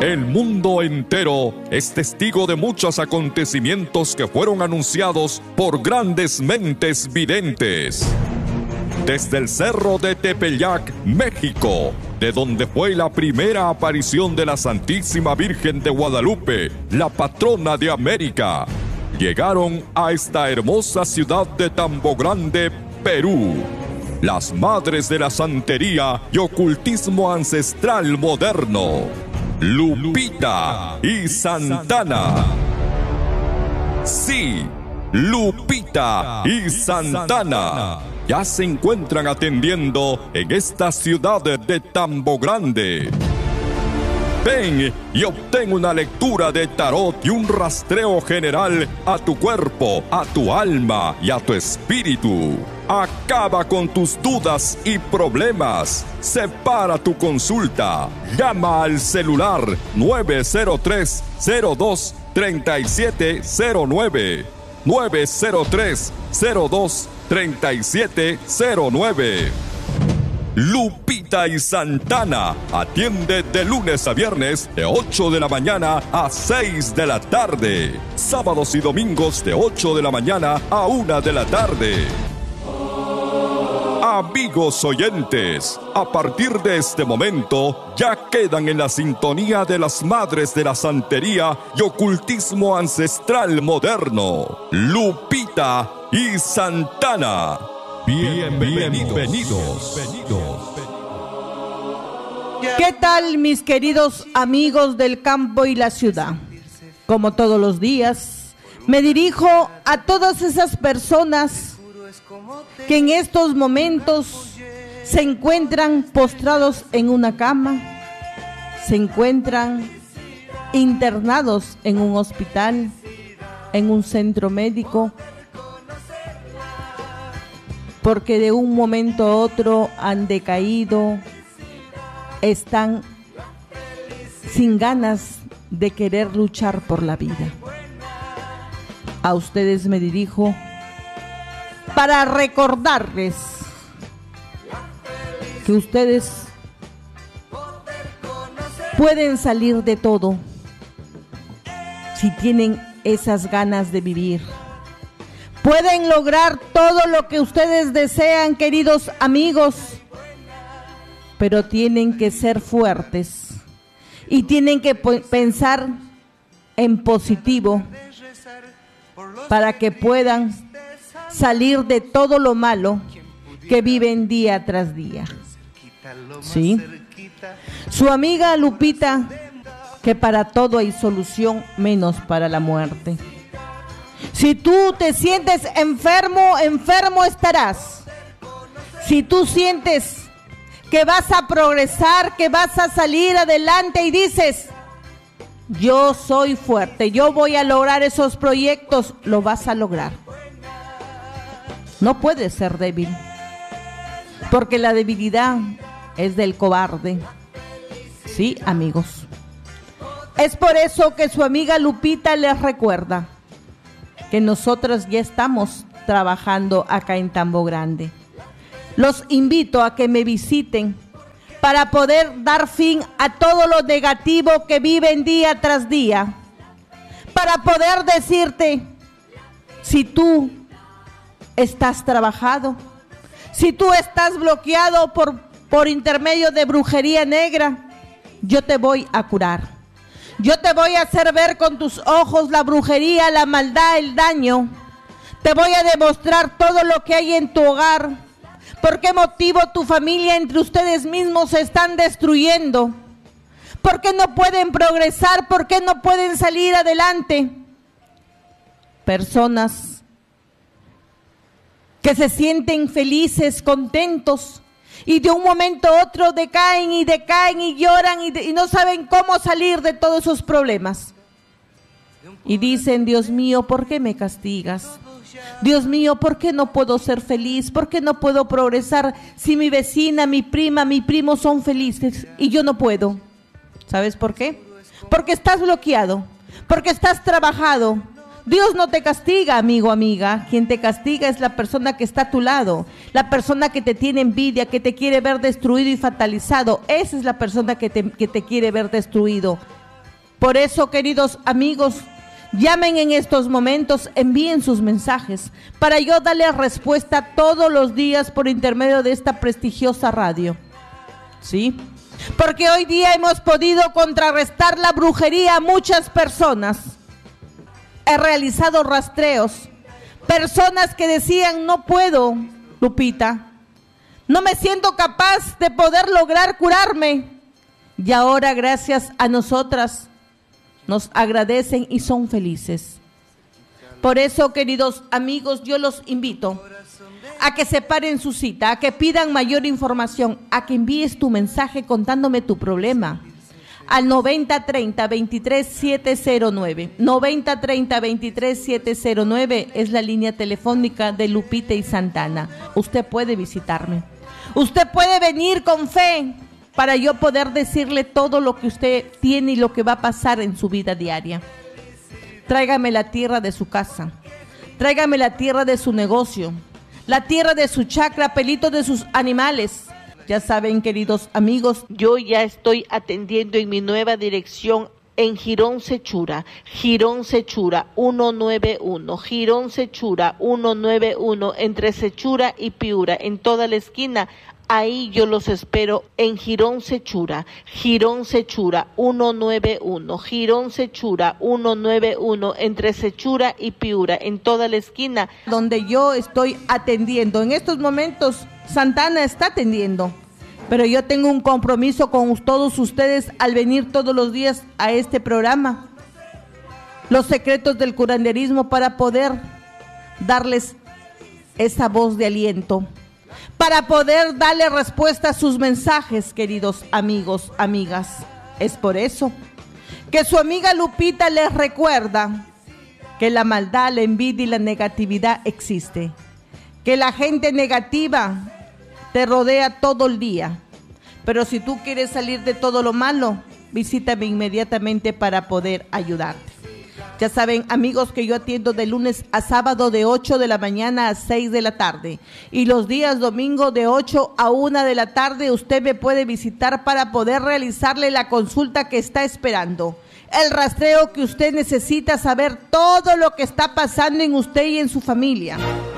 El mundo entero es testigo de muchos acontecimientos que fueron anunciados por grandes mentes videntes. Desde el cerro de Tepeyac, México, de donde fue la primera aparición de la Santísima Virgen de Guadalupe, la patrona de América, llegaron a esta hermosa ciudad de Tambo Grande, Perú, las madres de la santería y ocultismo ancestral moderno, Lupita y Santana. Sí, Lupita y Santana ya se encuentran atendiendo en esta ciudad de Tambo Grande. Ven y obtén una lectura de tarot y un rastreo general a tu cuerpo, a tu alma y a tu espíritu. Acaba con tus dudas y problemas. Separa tu consulta. Llama al celular 903-02-3709. 903-02-3709. Lupita y Santana atiende de lunes a viernes de 8 de la mañana a 6 de la tarde. Sábados y domingos de 8 de la mañana a 1 de la tarde. Amigos oyentes, a partir de este momento ya quedan en la sintonía de las madres de la santería y ocultismo ancestral moderno, Lupita y Santana. Bienvenidos. ¿Qué tal, mis queridos amigos del campo y la ciudad? Como todos los días, me dirijo a todas esas personas que en estos momentos se encuentran postrados en una cama, se encuentran internados en un hospital, en un centro médico, porque de un momento a otro han decaído, están sin ganas de querer luchar por la vida. A ustedes me dirijo para recordarles que ustedes pueden salir de todo si tienen esas ganas de vivir. Pueden lograr todo lo que ustedes desean, queridos amigos, pero tienen que ser fuertes y tienen que pensar en positivo para que puedan salir de todo lo malo que viven día tras día. Sí, su amiga Lupita, que para todo hay solución menos para la muerte. Si tú te sientes enfermo, enfermo estarás. Si tú sientes que vas a progresar, que vas a salir adelante y dices, yo soy fuerte, yo voy a lograr esos proyectos, lo vas a lograr. No puedes ser débil, porque la debilidad es del cobarde. Sí, amigos. Es por eso que su amiga Lupita les recuerda que nosotros ya estamos trabajando acá en Tambo Grande. Los invito a que me visiten para poder dar fin a todo lo negativo que viven día tras día. Para poder decirte, si tú estás trabajado, si tú estás bloqueado por intermedio de brujería negra, yo te voy a curar. Yo te voy a hacer ver con tus ojos la brujería, la maldad, el daño. Te voy a demostrar todo lo que hay en tu hogar. ¿Por qué motivo tu familia entre ustedes mismos se están destruyendo? ¿Por qué no pueden progresar? ¿Por qué no pueden salir adelante? Personas que se sienten felices, contentos, y de un momento a otro decaen y lloran y no saben cómo salir de todos esos problemas. Y dicen, Dios mío, ¿por qué me castigas? Dios mío, ¿por qué no puedo ser feliz? ¿Por qué no puedo progresar si mi vecina, mi prima, mi primo son felices y yo no puedo? ¿Sabes por qué? Porque estás bloqueado, porque estás trabajado. Dios no te castiga, amigo, amiga. Quien te castiga es la persona que está a tu lado, la persona que te tiene envidia, que te quiere ver destruido y fatalizado. Esa es la persona que te quiere ver destruido. Por eso, queridos amigos, llamen en estos momentos, envíen sus mensajes para yo darles respuesta todos los días por intermedio de esta prestigiosa radio. ¿Sí? Porque hoy día hemos podido contrarrestar la brujería a muchas personas. He realizado rastreos. Personas que decían, no puedo, Lupita, no me siento capaz de poder lograr curarme. Y ahora, gracias a nosotras, nos agradecen y son felices. Por eso, queridos amigos, yo los invito a que separen su cita, a que pidan mayor información, a que envíes tu mensaje contándome tu problema al 9030-23709. 9030-23709 es la línea telefónica de Lupita y Santana. Usted puede visitarme. Usted puede venir con fe para yo poder decirle todo lo que usted tiene y lo que va a pasar en su vida diaria. Tráigame la tierra de su casa. Tráigame la tierra de su negocio. La tierra de su chakra, pelitos de sus animales. Ya saben, queridos amigos, yo ya estoy atendiendo en mi nueva dirección en Girón Sechura 191, Girón Sechura 191, entre Sechura y Piura, en toda la esquina. Ahí yo los espero en Girón Sechura 191, Girón Sechura 191, entre Sechura y Piura, en toda la esquina, donde yo estoy atendiendo. En estos momentos, Santana está atendiendo, pero yo tengo un compromiso con todos ustedes al venir todos los días a este programa, Los Secretos del Curanderismo, para poder darles esa voz de aliento, para poder darle respuesta a sus mensajes, queridos amigos, amigas. Es por eso que su amiga Lupita les recuerda que la maldad, la envidia y la negatividad existe, que la gente negativa te rodea todo el día, pero si tú quieres salir de todo lo malo, visítame inmediatamente para poder ayudarte. Ya saben, amigos, que yo atiendo de lunes a sábado de 8 de la mañana a 6 de la tarde. Y los días domingo de 8 a 1 de la tarde usted me puede visitar para poder realizarle la consulta que está esperando. El rastreo que usted necesita, saber todo lo que está pasando en usted y en su familia.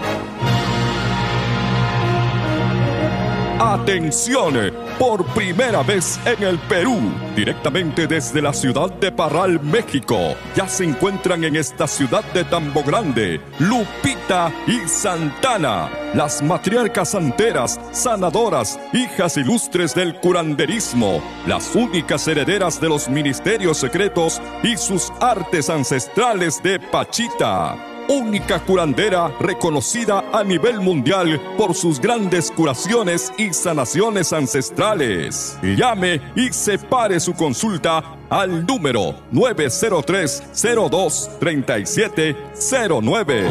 Atención, por primera vez en el Perú, directamente desde la ciudad de Parral, México, ya se encuentran en esta ciudad de Tambo Grande, Lupita y Santana, las matriarcas santeras, sanadoras, hijas ilustres del curanderismo, las únicas herederas de los ministerios secretos y sus artes ancestrales de Pachita. Única curandera reconocida a nivel mundial por sus grandes curaciones y sanaciones ancestrales. Llame y separe su consulta al número 903-02-3709.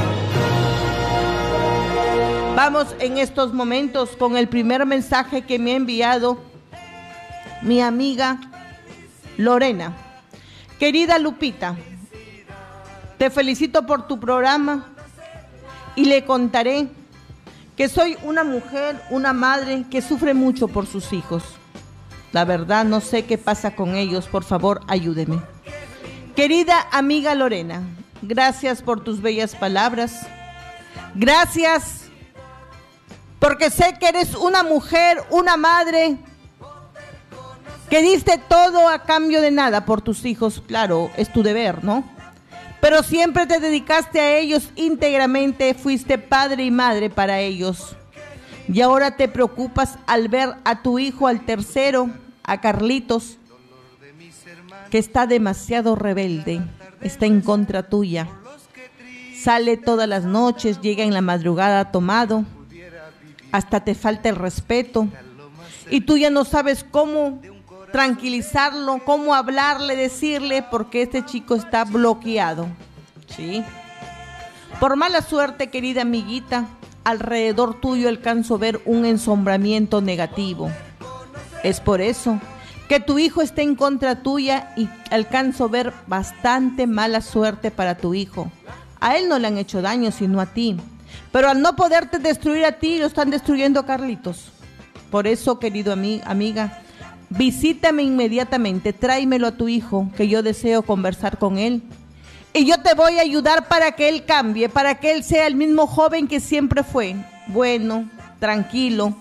Vamos en estos momentos con el primer mensaje que me ha enviado mi amiga Lorena. Querida Lupita, te felicito por tu programa y le contaré que soy una mujer, una madre que sufre mucho por sus hijos. La verdad no sé qué pasa con ellos, por favor ayúdeme. Querida amiga Lorena, gracias por tus bellas palabras. Gracias porque sé que eres una mujer, una madre que diste todo a cambio de nada por tus hijos. Claro, es tu deber, ¿no? Pero siempre te dedicaste a ellos íntegramente, fuiste padre y madre para ellos. Y ahora te preocupas al ver a tu hijo, al tercero, a Carlitos, que está demasiado rebelde, está en contra tuya. Sale todas las noches, llega en la madrugada tomado, hasta te falta el respeto. Y tú ya no sabes cómo tranquilizarlo, cómo hablarle, decirle, porque este chico está bloqueado, ¿sí? Por mala suerte, querida amiguita, alrededor tuyo alcanzo a ver un ensombramiento negativo. Es por eso que tu hijo está en contra tuya y alcanzo a ver bastante mala suerte para tu hijo. A él no le han hecho daño, sino a ti. Pero al no poderte destruir a ti, lo están destruyendo a Carlitos. Por eso, querido amiga, visítame inmediatamente, tráemelo a tu hijo, que yo deseo conversar con él. Y yo te voy a ayudar para que él cambie, para que él sea el mismo joven que siempre fue, bueno, tranquilo.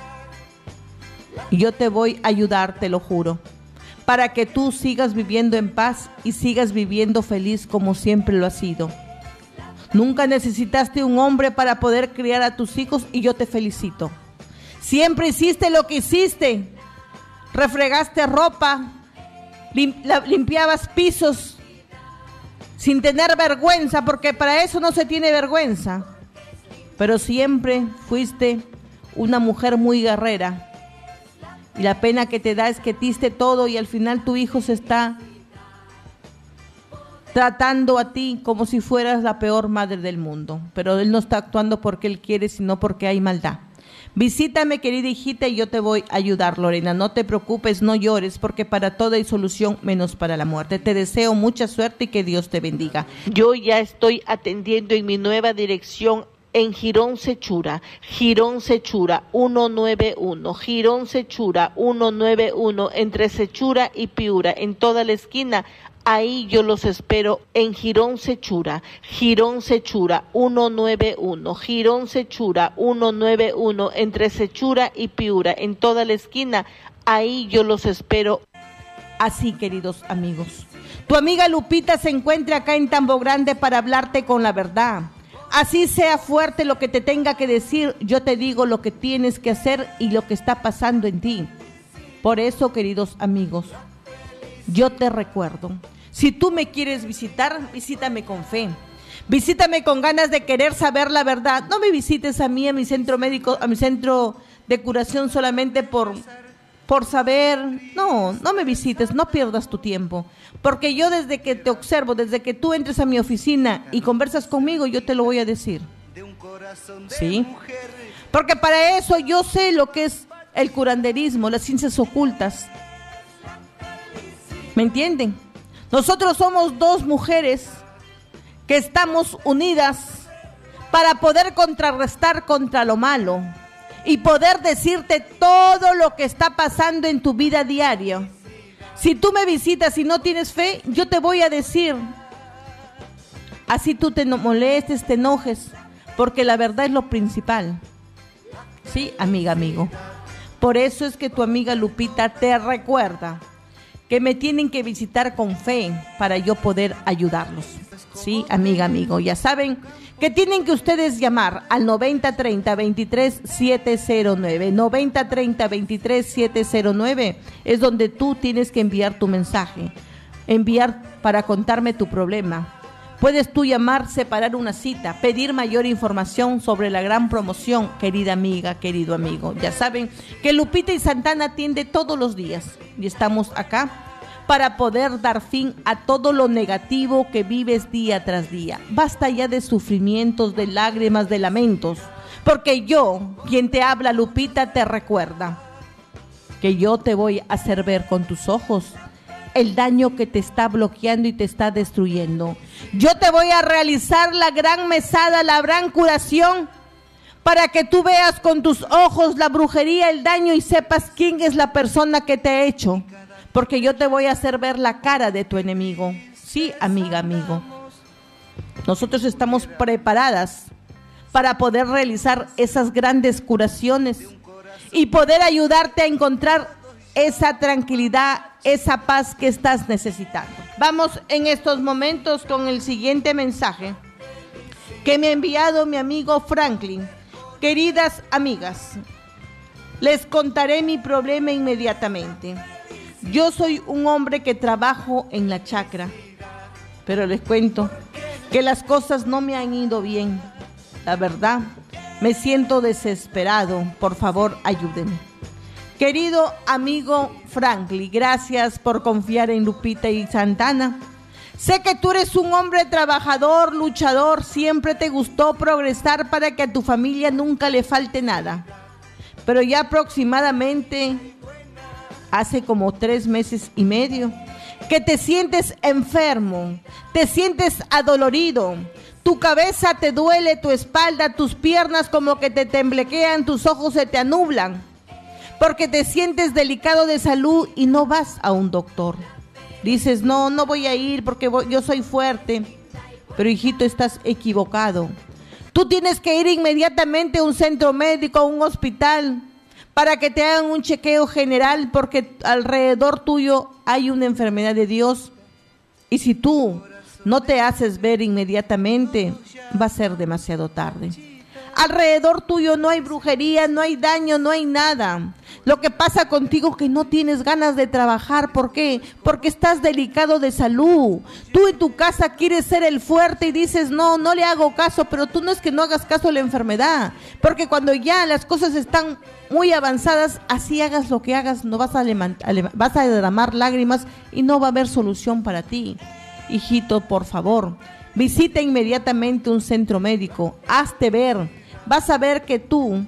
Y yo te voy a ayudar, te lo juro, para que tú sigas viviendo en paz y sigas viviendo feliz como siempre lo has sido. Nunca necesitaste un hombre para poder criar a tus hijos y yo te felicito. Siempre hiciste lo que hiciste. Refregaste ropa, limpiabas pisos sin tener vergüenza, porque para eso no se tiene vergüenza. Pero siempre fuiste una mujer muy guerrera. Y la pena que te da es que diste todo y al final tu hijo se está tratando a ti como si fueras la peor madre del mundo. Pero él no está actuando porque él quiere, sino porque hay maldad. Visítame, querida hijita, y yo te voy a ayudar, Lorena. No te preocupes, no llores, porque para todo hay solución, menos para la muerte. Te deseo mucha suerte y que Dios te bendiga. Yo ya estoy atendiendo en mi nueva dirección en Girón Sechura 191, Girón Sechura 191, entre Sechura y Piura, en toda la esquina. Ahí yo los espero en Girón Sechura 191, Girón Sechura 191, entre Sechura y Piura, en toda la esquina. Ahí yo los espero. Así, queridos amigos, tu amiga Lupita se encuentra acá en Tambo Grande para hablarte con la verdad. Así sea fuerte lo que te tenga que decir, yo te digo lo que tienes que hacer y lo que está pasando en ti. Por eso, queridos amigos, yo te recuerdo, si tú me quieres visitar, visítame con fe, visítame con ganas de querer saber la verdad. No me visites a mí, a mi centro médico, a mi centro de curación solamente por saber. No me visites, no pierdas tu tiempo, porque yo desde que te observo, desde que tú entres a mi oficina y conversas conmigo, yo te lo voy a decir, ¿sí? Porque para eso yo sé lo que es el curanderismo, las ciencias ocultas, ¿me entienden? Nosotros somos dos mujeres que estamos unidas para poder contrarrestar contra lo malo y poder decirte todo lo que está pasando en tu vida diaria. Si tú me visitas y no tienes fe, yo te voy a decir, así tú te molestes, te enojes, porque la verdad es lo principal. Sí, amiga, amigo. Por eso es que tu amiga Lupita te recuerda que me tienen que visitar con fe para yo poder ayudarlos. Sí, amiga, amigo, ya saben que tienen que ustedes llamar al 9030-23709. 9030-23709 es donde tú tienes que enviar tu mensaje, enviar para contarme tu problema. Puedes tú llamar, separar una cita, pedir mayor información sobre la gran promoción, querida amiga, querido amigo. Ya saben que Lupita y Santana atiende todos los días y estamos acá para poder dar fin a todo lo negativo que vives día tras día. Basta ya de sufrimientos, de lágrimas, de lamentos, porque yo, quien te habla, Lupita, te recuerda que yo te voy a hacer ver con tus ojos el daño que te está bloqueando y te está destruyendo. Yo te voy a realizar la gran mesada, la gran curación, para que tú veas con tus ojos la brujería, el daño y sepas quién es la persona que te ha hecho. Porque yo te voy a hacer ver la cara de tu enemigo. Sí, amiga, amigo. Nosotros estamos preparadas para poder realizar esas grandes curaciones y poder ayudarte a encontrar esa tranquilidad, esa paz que estás necesitando. Vamos en estos momentos con el siguiente mensaje que me ha enviado mi amigo Franklin. Queridas amigas, les contaré mi problema inmediatamente. Yo soy un hombre que trabajo en la chacra, pero les cuento que las cosas no me han ido bien. La verdad, me siento desesperado. Por favor, ayúdenme. Querido amigo Franklin, gracias por confiar en Lupita y Santana. Sé que tú eres un hombre trabajador, luchador, siempre te gustó progresar para que a tu familia nunca le falte nada. Pero ya aproximadamente hace como 3 meses y medio que te sientes enfermo, te sientes adolorido, tu cabeza te duele, tu espalda, tus piernas como que te temblequean, tus ojos se te anublan. porque te sientes delicado de salud y no vas a un doctor. Dices, no voy a ir porque yo soy fuerte. Pero hijito, estás equivocado. Tú tienes que ir inmediatamente a un centro médico, a un hospital, para que te hagan un chequeo general, porque alrededor tuyo hay una enfermedad de Dios. Y si tú no te haces ver inmediatamente, va a ser demasiado tarde. Alrededor tuyo no hay brujería, no hay daño, no hay nada. Lo que pasa contigo es que no tienes ganas de trabajar. ¿Por qué? Porque estás delicado de salud. Tú en tu casa quieres ser el fuerte y dices, no le hago caso, pero tú no es que no hagas caso a la enfermedad. Porque cuando ya las cosas están muy avanzadas, así hagas lo que hagas, no vas a derramar lágrimas y no va a haber solución para ti. Hijito, por favor, visita inmediatamente un centro médico, hazte ver. Vas a ver que tú,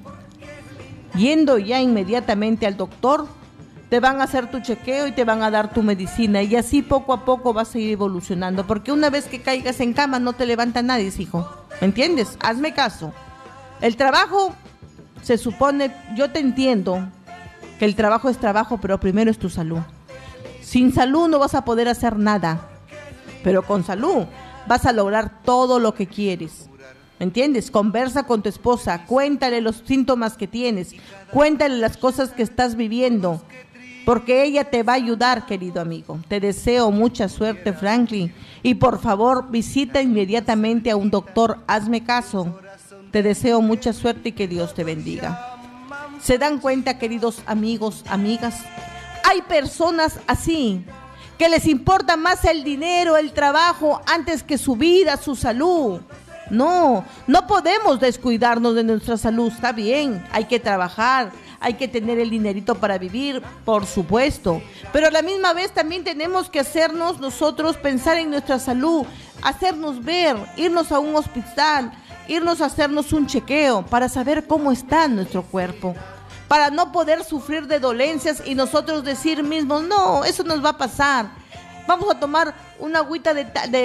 yendo ya inmediatamente al doctor, te van a hacer tu chequeo y te van a dar tu medicina. Y así poco a poco vas a ir evolucionando. Porque una vez que caigas en cama no te levanta nadie, hijo. ¿Me entiendes? Hazme caso. El trabajo, se supone, yo te entiendo que el trabajo es trabajo, pero primero es tu salud. Sin salud no vas a poder hacer nada. Pero con salud vas a lograr todo lo que quieres. ¿Me entiendes? Conversa con tu esposa, cuéntale los síntomas que tienes, cuéntale las cosas que estás viviendo, porque ella te va a ayudar, querido amigo. Te deseo mucha suerte, Franklin, y por favor visita inmediatamente a un doctor, hazme caso. Te deseo mucha suerte y que Dios te bendiga. ¿Se dan cuenta, queridos amigos, amigas? Hay personas así, que les importa más el dinero, el trabajo, antes que su vida, su salud. No podemos descuidarnos de nuestra salud. Está bien, hay que trabajar, hay que tener el dinerito para vivir, por supuesto, pero a la misma vez también tenemos que hacernos nosotros pensar en nuestra salud, hacernos ver, irnos a un hospital, irnos a hacernos un chequeo para saber cómo está nuestro cuerpo, para no poder sufrir de dolencias y nosotros decir mismos, no, eso nos va a pasar. Vamos a tomar una agüita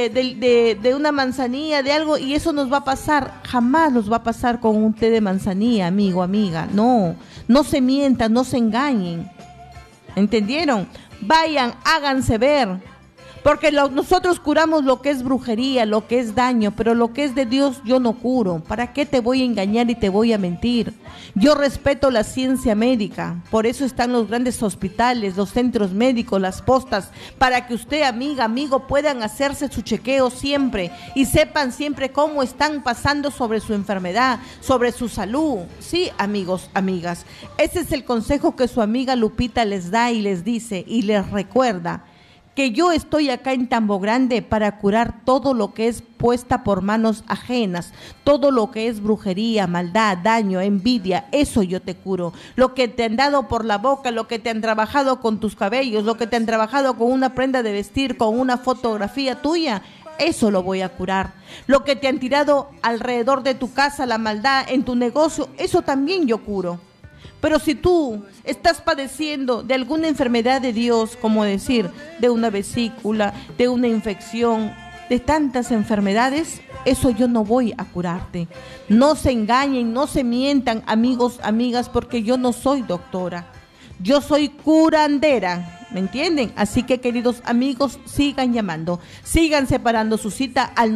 de una manzanilla, de algo, y eso nos va a pasar. Jamás nos va a pasar con un té de manzanilla, amigo, amiga. No se mientan, no se engañen. ¿Entendieron? Vayan, háganse ver. Porque nosotros curamos lo que es brujería, lo que es daño, pero lo que es de Dios yo no curo. ¿Para qué te voy a engañar y te voy a mentir? Yo respeto la ciencia médica, por eso están los grandes hospitales, los centros médicos, las postas, para que usted, amiga, amigo, puedan hacerse su chequeo siempre y sepan siempre cómo están pasando sobre su enfermedad, sobre su salud. Sí, amigos, amigas, ese es el consejo que su amiga Lupita les da y les dice y les recuerda. Que yo estoy acá en Tambo Grande para curar todo lo que es puesta por manos ajenas, todo lo que es brujería, maldad, daño, envidia, eso yo te curo. Lo que te han dado por la boca, lo que te han trabajado con tus cabellos, lo que te han trabajado con una prenda de vestir, con una fotografía tuya, eso lo voy a curar. Lo que te han tirado alrededor de tu casa, la maldad, en tu negocio, eso también yo curo. Pero si tú estás padeciendo de alguna enfermedad de Dios, como decir, de una vesícula, de una infección, de tantas enfermedades, eso yo no voy a curarte. No se engañen, no se mientan, amigos, amigas, porque yo no soy doctora. Yo soy curandera, ¿me entienden? Así que, queridos amigos, sigan llamando, sigan separando su cita al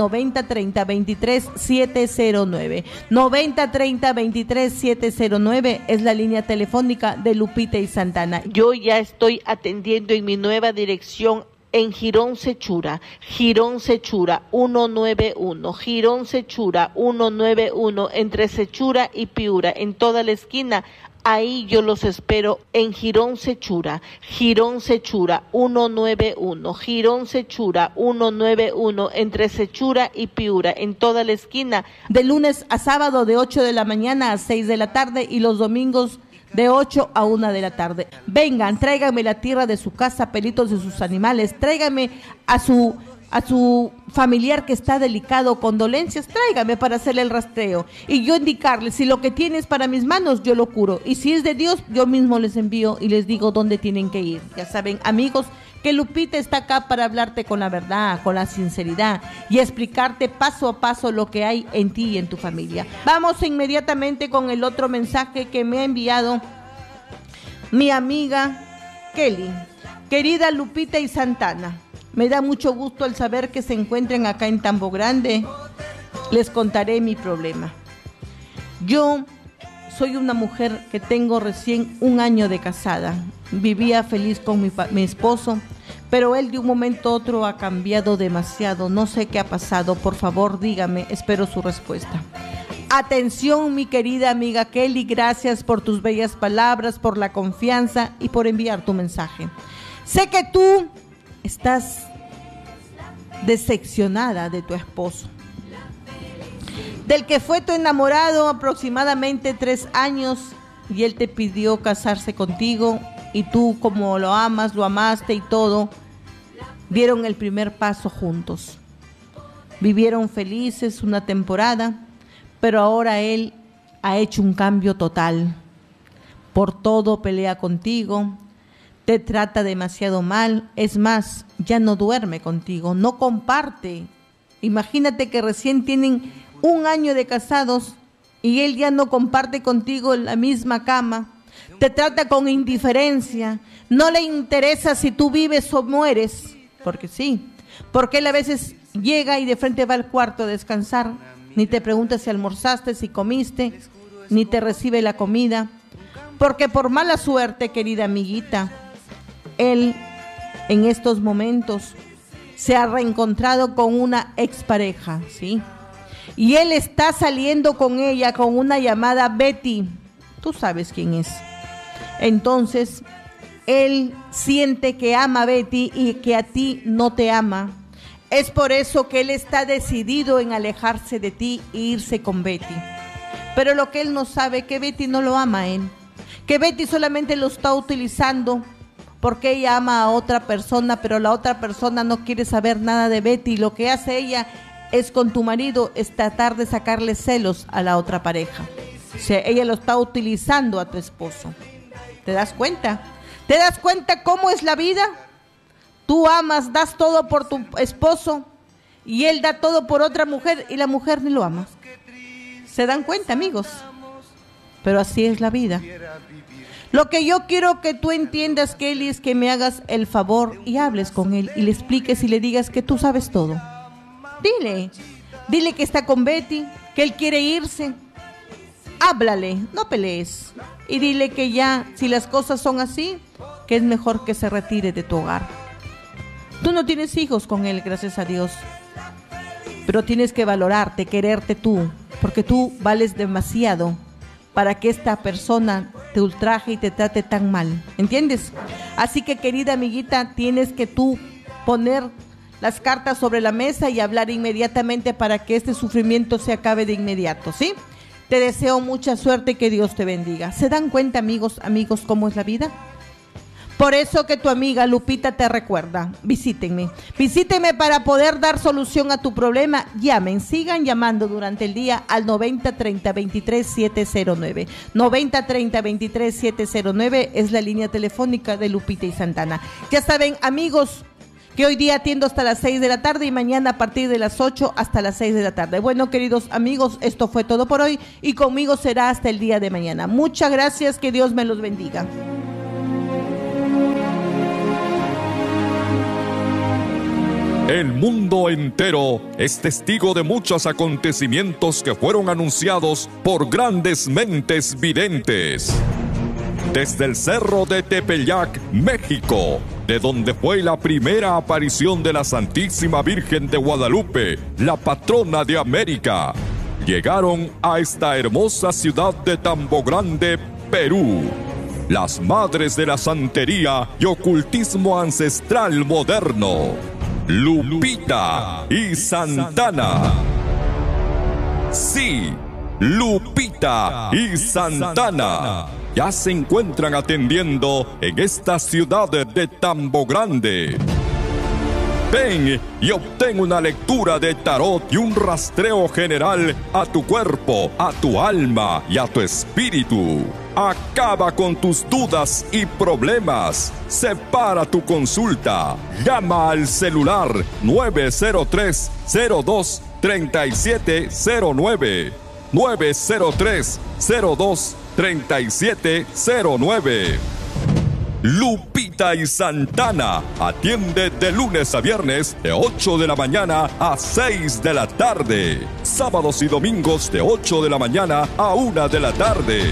9030-23-709. 9030-23-709 es la línea telefónica de Lupita y Santana. Yo ya estoy atendiendo en mi nueva dirección en Girón Sechura 191, Girón Sechura 191, entre Sechura y Piura, en toda la esquina. Ahí yo los espero en Girón Sechura 191, Girón Sechura 191, entre Sechura y Piura, en toda la esquina, de lunes a sábado de 8 de la mañana a 6 de la tarde y los domingos de 8 a 1 de la tarde. Vengan, tráiganme la tierra de su casa, pelitos de sus animales, tráiganme a su familiar que está delicado, con dolencias, tráigame para hacerle el rastreo y yo indicarle si lo que tiene es para mis manos, yo lo curo, y si es de Dios, yo mismo les envío y les digo dónde tienen que ir. Ya saben, amigos, que Lupita está acá para hablarte con la verdad, con la sinceridad y explicarte paso a paso lo que hay en ti y en tu familia. Vamos inmediatamente con el otro mensaje que me ha enviado mi amiga Kelly, querida Lupita y Santana. Me da mucho gusto el saber que se encuentren acá en Tambo Grande. Les contaré mi problema. Yo soy una mujer que tengo recién 1 año de casada. Vivía feliz con mi esposo, pero él de un momento a otro ha cambiado demasiado. No sé qué ha pasado. Por favor, dígame. Espero su respuesta. Atención, mi querida amiga Kelly. Gracias por tus bellas palabras, por la confianza y por enviar tu mensaje. Sé que tú estás decepcionada de tu esposo, del que fue tu enamorado aproximadamente 3 años, y él te pidió casarse contigo, y tú, como lo amas, lo amaste y todo, dieron el primer paso juntos. Vivieron felices una temporada, pero ahora él ha hecho un cambio total. Por todo pelea contigo, te trata demasiado mal, es más, ya no duerme contigo, no comparte. Imagínate que recién tienen 1 año de casados y él ya no comparte contigo en la misma cama, te trata con indiferencia, no le interesa si tú vives o mueres, porque sí, porque él a veces llega y de frente va al cuarto a descansar, ni te pregunta si almorzaste, si comiste, ni te recibe la comida, porque por mala suerte, querida amiguita, él en estos momentos se ha reencontrado con una expareja, ¿sí? Y él está saliendo con ella con una llamada Betty. Tú sabes quién es. Entonces, él siente que ama a Betty y que a ti no te ama. Es por eso que él está decidido en alejarse de ti e irse con Betty. Pero lo que él no sabe es que Betty no lo ama a él. Que Betty solamente lo está utilizando porque ella ama a otra persona, pero la otra persona no quiere saber nada de Betty. Lo que hace ella es con tu marido es tratar de sacarle celos a la otra pareja. O sea, ella lo está utilizando a tu esposo. ¿Te das cuenta? ¿Te das cuenta cómo es la vida? Tú amas, das todo por tu esposo y él da todo por otra mujer y la mujer ni lo ama. ¿Se dan cuenta, amigos? Pero así es la vida. Lo que yo quiero que tú entiendas, Kelly, es que me hagas el favor y hables con él y le expliques y le digas que tú sabes todo. Dile que está con Betty, que él quiere irse. Háblale, no pelees. Y dile que ya, si las cosas son así, que es mejor que se retire de tu hogar. Tú no tienes hijos con él, gracias a Dios. Pero tienes que valorarte, quererte tú, porque tú vales demasiado para que esta persona te ultraje y te trate tan mal, ¿entiendes? Así que, querida amiguita, tienes que tú poner las cartas sobre la mesa y hablar inmediatamente para que este sufrimiento se acabe de inmediato, ¿sí? Te deseo mucha suerte y que Dios te bendiga. ¿Se dan cuenta, amigos, cómo es la vida? Por eso que tu amiga Lupita te recuerda, visítenme para poder dar solución a tu problema. Llamen, sigan llamando durante el día al 90 30 23 709. 90 30 23 709 es la línea telefónica de Lupita y Santana. Ya saben, amigos, que hoy día atiendo hasta las 6 de la tarde y mañana a partir de las 8 hasta las 6 de la tarde. Bueno, queridos amigos, esto fue todo por hoy y conmigo será hasta el día de mañana. Muchas gracias, que Dios me los bendiga. El mundo entero es testigo de muchos acontecimientos que fueron anunciados por grandes mentes videntes. Desde el Cerro de Tepeyac, México, de donde fue la primera aparición de la Santísima Virgen de Guadalupe, la patrona de América, llegaron a esta hermosa ciudad de Tambo Grande, Perú, las madres de la santería y ocultismo ancestral moderno, Lupita y Santana. Sí, Lupita y Santana ya se encuentran atendiendo en esta ciudad de Tambo Grande. Ven y obtén una lectura de tarot y un rastreo general a tu cuerpo, a tu alma y a tu espíritu. Acaba con tus dudas y problemas. Separa tu consulta. Llama al celular 903-02-3709. 903-02-3709. Lupita y Santana atiende de lunes a viernes de 8 de la mañana a 6 de la tarde. Sábados y domingos de 8 de la mañana a 1 de la tarde.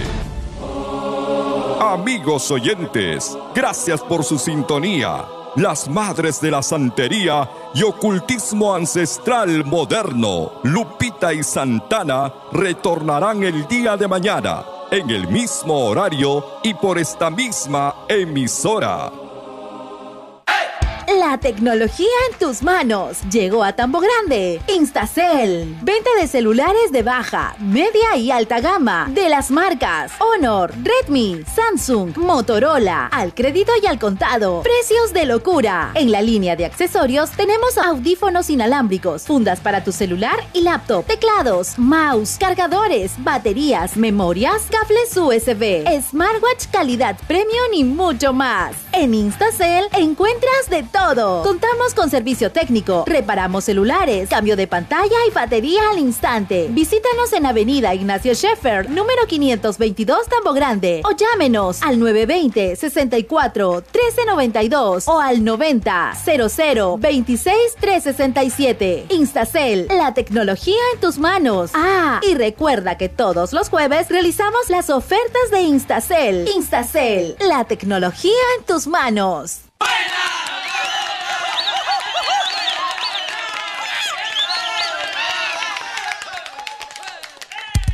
Amigos oyentes, gracias por su sintonía. Las madres de la santería y ocultismo ancestral moderno, Lupita y Santana, retornarán el día de mañana, en el mismo horario y por esta misma emisora. La tecnología en tus manos llegó a Tambo Grande. Instacel. Venta de celulares de baja, media y alta gama de las marcas Honor, Redmi, Samsung, Motorola. Al crédito y al contado. Precios de locura. En la línea de accesorios tenemos audífonos inalámbricos, fundas para tu celular y laptop, teclados, mouse, cargadores, baterías, memorias, cables USB, smartwatch calidad premium y mucho más. En Instacel encuentras de todo. Contamos con servicio técnico, reparamos celulares, cambio de pantalla y batería al instante. Visítanos en Avenida Ignacio Scheffer, número 522, Tambo Grande, o llámenos al 920-64-1392 o al 90-00-26-367. Instacel, la tecnología en tus manos. Y recuerda que todos los jueves realizamos las ofertas de Instacel. Instacel, la tecnología en tus manos.